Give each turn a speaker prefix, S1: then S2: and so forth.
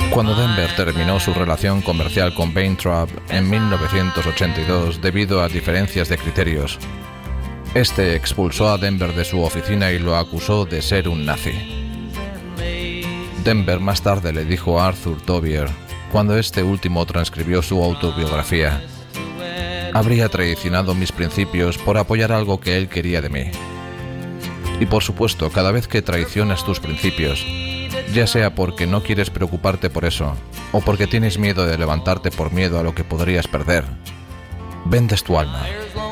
S1: Cuando Denver terminó su relación comercial con Weintraub en 1982 debido a diferencias de criterios, este expulsó a Denver de su oficina y lo acusó de ser un nazi. Denver más tarde le dijo a Arthur Tobier, cuando este último transcribió su autobiografía: habría traicionado mis principios por apoyar algo que él quería de mí. Y por supuesto, cada vez que traicionas tus principios, ya sea porque no quieres preocuparte por eso, o porque tienes miedo de levantarte por miedo a lo que podrías perder, vendes tu alma.